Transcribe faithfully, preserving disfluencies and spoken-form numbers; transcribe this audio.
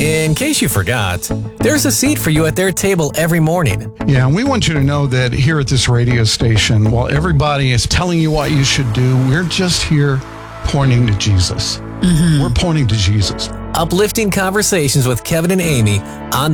In case you forgot, there's a seat for you at their table every morning. Yeah, and we want you to know that here at this radio station, while everybody is telling you what you should do, we're just here pointing to Jesus. Mm-hmm. We're pointing to Jesus. Uplifting conversations with Kevin and Amy on